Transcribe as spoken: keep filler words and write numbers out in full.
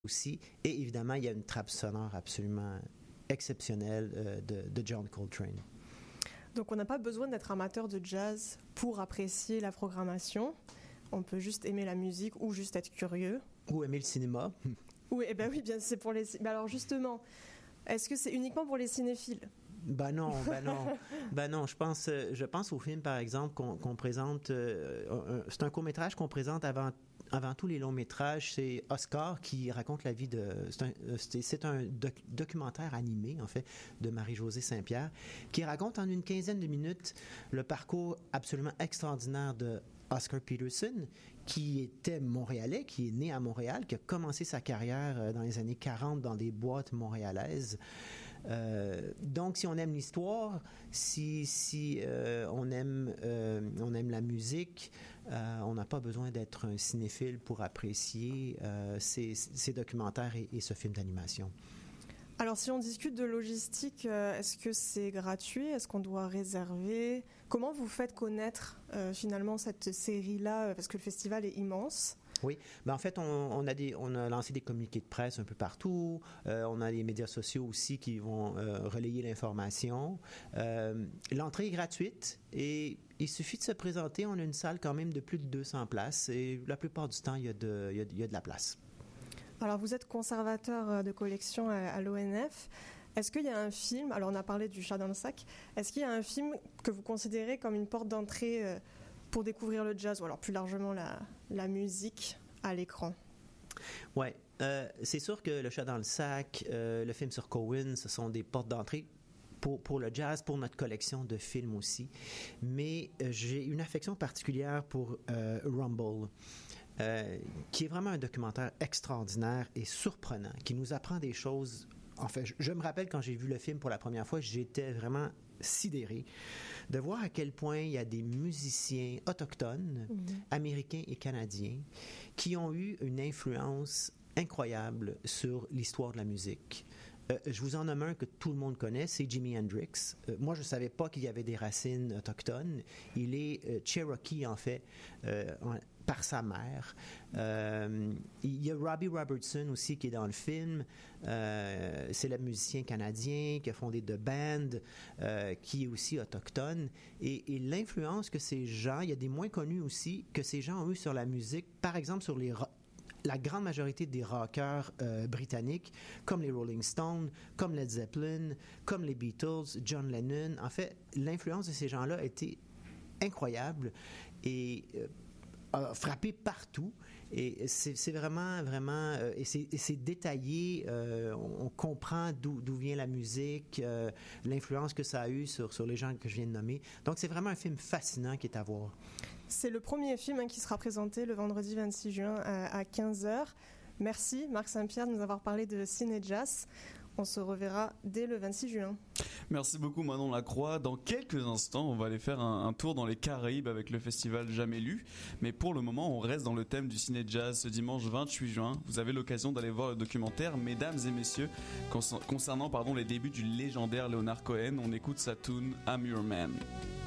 aussi. Et évidemment, il y a une trappe sonore absolument exceptionnelle euh, de, de John Coltrane. Donc on n'a pas besoin d'être amateur de jazz pour apprécier la programmation. On peut juste aimer la musique ou juste être curieux. Ou aimer le cinéma. Oui, eh ben oui, bien c'est pour les. Ben alors justement, est-ce que c'est uniquement pour les cinéphiles? Ben non, ben non, ben non. Je pense, je pense au film par exemple qu'on, qu'on présente. Euh, c'est un court métrage qu'on présente avant, avant tous les longs métrages. C'est Oscar qui raconte la vie de. C'est un, c'est, c'est un doc, documentaire animé en fait de Marie-Josée Saint-Pierre qui raconte en une quinzaine de minutes le parcours absolument extraordinaire de Oscar Peterson, qui était montréalais, qui est né à Montréal, qui a commencé sa carrière dans les années quarante dans des boîtes montréalaises. Euh, donc, si on aime l'histoire, si, si euh, on, aime, euh, on aime la musique, euh, on n'a pas besoin d'être un cinéphile pour apprécier euh, ces, ces documentaires et, et ce film d'animation. Alors, si on discute de logistique, euh, est-ce que c'est gratuit? Est-ce qu'on doit réserver? Comment vous faites connaître euh, finalement cette série-là? Parce que le festival est immense. Oui, ben en fait, on, on, a des, on a lancé des communiqués de presse un peu partout. Euh, on a les médias sociaux aussi qui vont euh, relayer l'information. Euh, l'entrée est gratuite et il suffit de se présenter. On a une salle quand même de plus de deux cents places et la plupart du temps, il y a de, il y a, il y a de la place. Alors, vous êtes conservateur de collection à, à l'O N F. Est-ce qu'il y a un film, alors on a parlé du Chat dans le sac, est-ce qu'il y a un film que vous considérez comme une porte d'entrée euh, pour découvrir le jazz ou alors plus largement la, la musique à l'écran? Oui, euh, c'est sûr que Le Chat dans le sac, euh, le film sur Cohen, ce sont des portes d'entrée pour, pour le jazz, pour notre collection de films aussi. Mais euh, j'ai une affection particulière pour euh, Rumble. Euh, qui est vraiment un documentaire extraordinaire et surprenant, qui nous apprend des choses. En fait, je, je me rappelle quand j'ai vu le film pour la première fois, j'étais vraiment sidéré de voir à quel point il y a des musiciens autochtones, mmh. américains et canadiens, qui ont eu une influence incroyable sur l'histoire de la musique. Euh, je vous en nomme un que tout le monde connaît, c'est Jimi Hendrix. Euh, moi, je ne savais pas qu'il y avait des racines autochtones. Il est euh, Cherokee, en fait, euh, en, par sa mère. Euh, il y a Robbie Robertson aussi qui est dans le film. Euh, c'est le musicien canadien qui a fondé The Band, euh, qui est aussi autochtone. Et, et l'influence que ces gens, il y a des moins connus aussi, que ces gens ont eu sur la musique, par exemple sur les la grande majorité des rockers euh, britanniques, comme les Rolling Stones, comme Led Zeppelin, comme les Beatles, John Lennon. En fait, l'influence de ces gens-là a été incroyable et euh, a frappé partout. Et c'est, c'est vraiment, vraiment... Euh, et, c'est, et c'est détaillé. Euh, on, on comprend d'où, d'où vient la musique, euh, l'influence que ça a eu sur, sur les gens que je viens de nommer. Donc, c'est vraiment un film fascinant qui est à voir. C'est le premier film hein, qui sera présenté le vendredi vingt-six juin à, à quinze heures. Merci Marc Saint-Pierre de nous avoir parlé de Ciné-Jazz. On se reverra dès le vingt-six juin. Merci beaucoup Manon Lacroix. Dans quelques instants, on va aller faire un, un tour dans les Caraïbes avec le festival Jamais Lu. Mais pour le moment, on reste dans le thème du ciné-jazz. Ce dimanche vingt-huit juin, vous avez l'occasion d'aller voir le documentaire Mesdames et Messieurs concernant pardon, les débuts du légendaire Leonard Cohen. On écoute sa tune I'm Your Man.